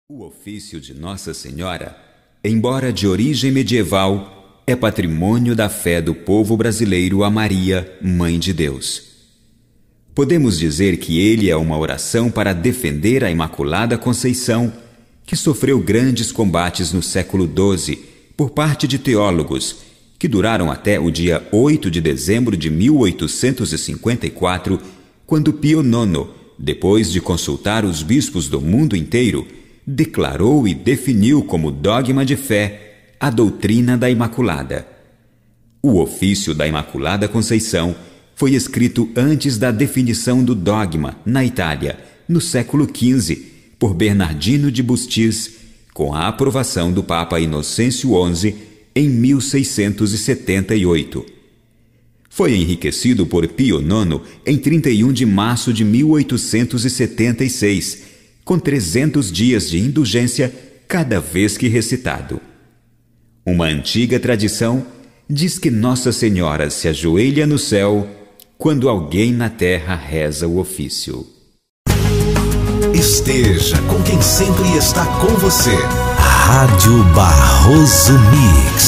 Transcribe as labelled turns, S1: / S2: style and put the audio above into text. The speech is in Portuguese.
S1: O ofício de Nossa Senhora, embora de origem medieval, é patrimônio da fé do povo brasileiro a Maria, Mãe de Deus. Podemos dizer que ele é uma oração para defender a Imaculada Conceição, que sofreu grandes combates no século XII por parte de teólogos, que duraram até o dia 8 de dezembro de 1854, quando Pio IX, depois de consultar os bispos do mundo inteiro, declarou e definiu como dogma de fé a doutrina da Imaculada. O ofício da Imaculada Conceição foi escrito antes da definição do dogma na Itália, no século XV, por Bernardino de Bustis, com a aprovação do Papa Inocêncio XI em 1678. Foi enriquecido por Pio IX em 31 de março de 1876, com 300 dias de indulgência cada vez que recitado. Uma antiga tradição diz que Nossa Senhora se ajoelha no céu quando alguém na terra reza o ofício.
S2: Esteja com quem sempre está com você. Rádio Barroso Mix.